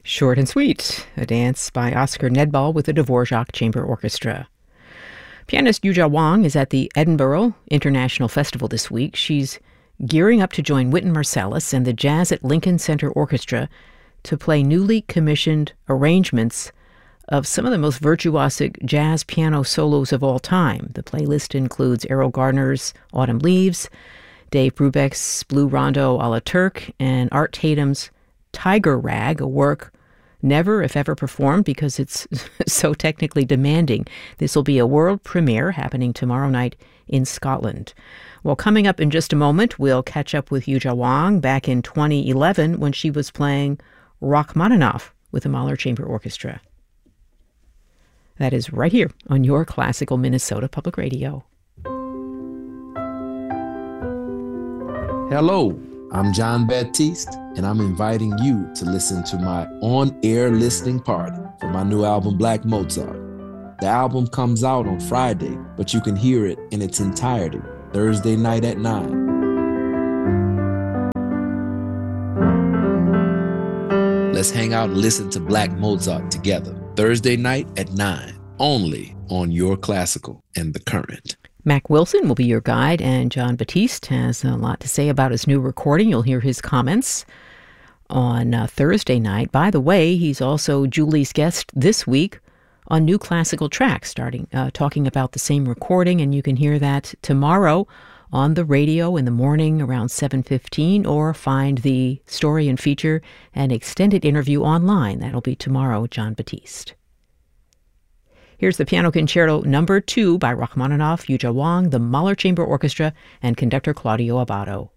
Short and Sweet, a dance by Oscar Nedball with the Dvorak Chamber Orchestra. Pianist Yuja Wang is at the Edinburgh International Festival this week. She's gearing up to join Wynton Marsalis and the Jazz at Lincoln Center Orchestra to play newly commissioned arrangements of some of the most virtuosic jazz piano solos of all time. The playlist includes Errol Garner's Autumn Leaves, Dave Brubeck's Blue Rondo a la Turk, and Art Tatum's Tiger Rag, a work never, if ever, performed because it's so technically demanding. This will be a world premiere happening tomorrow night in Scotland. Well, coming up in just a moment, we'll catch up with Yuja Wang back in 2011 when she was playing Rachmaninoff with the Mahler Chamber Orchestra. That is right here on your Classical Minnesota Public Radio. Hello, I'm John Baptiste, and I'm inviting you to listen to my on-air listening party for my new album, Black Mozart. The album comes out on Friday, but you can hear it in its entirety Thursday night at 9. Let's hang out and listen to Black Mozart together. Thursday night at 9, only on Your Classical and The Current. Mac Wilson will be your guide, and John Batiste has a lot to say about his new recording. You'll hear his comments on Thursday night. By the way, he's also Julie's guest this week on New Classical Tracks, talking about the same recording, and you can hear that tomorrow on the radio in the morning around 7:15, or find the story and feature and extended interview online. That'll be tomorrow, John Batiste. Here's the Piano Concerto No. 2 by Rachmaninoff, Yuja Wang, the Mahler Chamber Orchestra, and conductor Claudio Abbado.